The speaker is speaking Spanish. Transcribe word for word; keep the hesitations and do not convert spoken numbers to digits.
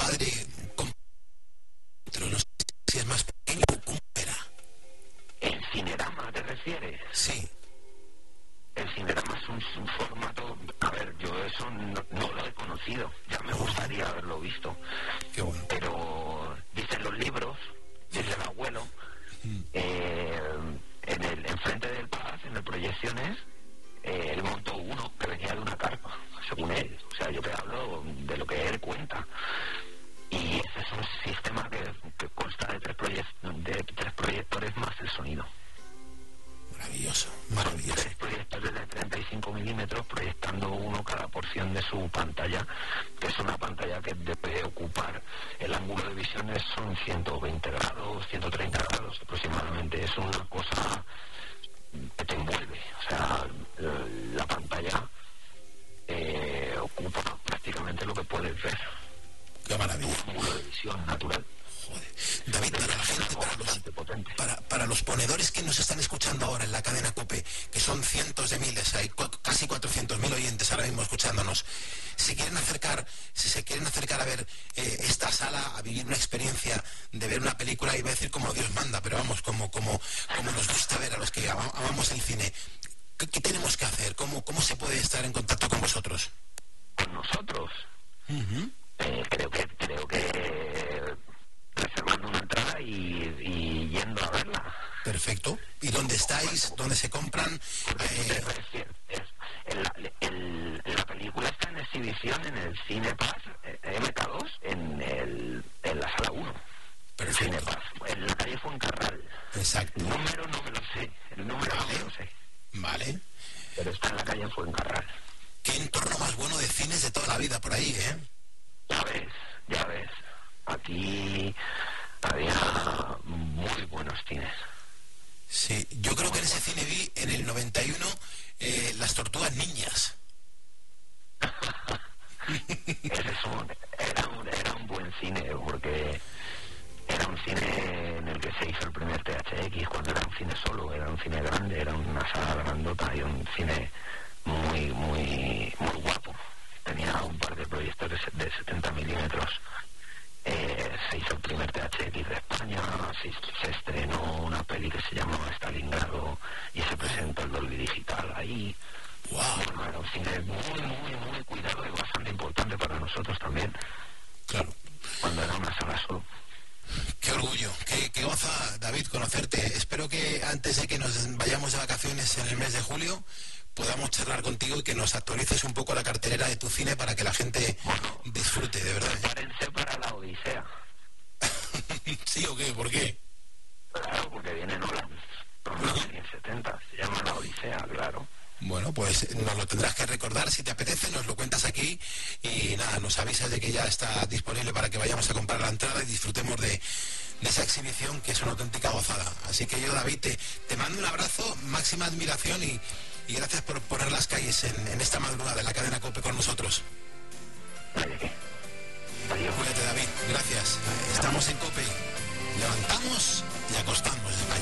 padre, ¿cómo? Pero no sé si es más pequeño o cómo era. ¿El Cinerama te refieres? Sí. El Cinerama es un, un formato... A ver, yo eso no, no lo he conocido. Ya me gustaría haberlo visto. Qué bueno. Pero dicen los libros, dice el abuelo, eh, en el enfrente del Paz, en el Proyecciones, eh, él montó uno que venía de una carpa, según él. O sea, yo te hablo de lo que él cuenta. Y ese es un sistema que, que consta de tres, proyec- de tres proyectores más el sonido. Maravilloso, maravilloso. Tres proyectores de treinta y cinco milímetros proyectando uno cada porción de su pantalla, que es una pantalla que debe ocupar, el ángulo de visiones son ciento veinte grados, ciento treinta grados aproximadamente. Es una cosa que te envuelve. O sea, la pantalla eh, ocupa prácticamente lo que puedes ver. Qué maravilla. Un ángulo de visión natural. Joder. David, para la gente, para los, para, para los ponedores que nos están escuchando ahora en la cadena COPE, que son cientos de miles, hay cu casi cuatrocientos mil oyentes ahora mismo escuchándonos, si quieren acercar, si se quieren acercar a ver eh, esta sala, a vivir una experiencia de ver una película, iba a decir como Dios manda, pero vamos, como, como, como nos gusta ver a los que am amamos el cine, ¿qué, qué tenemos que hacer? ¿Cómo, ¿Cómo se puede estar en contacto con vosotros? ¿Con nosotros? Uh-huh. eh, creo que creo que reservando una entrada y, y yendo a verla. Perfecto. ¿Y dónde estáis? ¿Dónde se compran? Eh... El, el, la película está en exhibición en el Cinepaz M K dos, en, el, en la sala uno. Perfecto. El Cinepaz, en la calle Fuencarral. Exacto. El número no me lo sé. El número vale. no me lo sé. Vale. Pero está en la calle Fuencarral. Qué entorno más bueno de cines de toda la vida por ahí, ¿eh? Ya ves, ya ves. Aquí había muy buenos cines. Sí, yo creo que en ese cine vi en el noventa y uno eh, Las Tortugas Niñas. Ese es un, era, un, era un buen cine, porque era un cine en el que se hizo el primer T H X cuando era un cine solo, era un cine grande, era una sala grandota y un cine muy, muy, muy guapo. Tenía un par de proyectores de setenta milímetros. Eh, se hizo el primer T H X de España, se, se estrenó una peli que se llamaba Stalingrado y se presentó el Dolby Digital ahí. Wow. Bueno, era un cine muy, muy, muy cuidado y bastante importante para nosotros también. Claro. Cuando era una sala solo. Qué orgullo, qué, qué goza, David, conocerte. Espero que antes de que nos vayamos de vacaciones en el mes de julio podamos charlar contigo y que nos actualices un poco la cartelera de tu cine para que la gente bueno, disfrute, de verdad. Prepárense para la Odisea. ¿Sí o qué? ¿Por qué? Claro, porque viene Nolan. Nolan en setenta, se llama La Odisea, claro. Bueno, pues nos lo tendrás que recordar, si te apetece, nos lo cuentas aquí y nada, nos avisas de que ya está disponible para que vayamos a comprar la entrada y disfrutemos de, de esa exhibición que es una auténtica gozada. Así que yo, David, te, te mando un abrazo, máxima admiración y, y gracias por poner las calles en, en esta madrugada de la cadena COPE con nosotros. Adiós. Cuídate, David, gracias. Estamos en COPE, levantamos y acostamos España.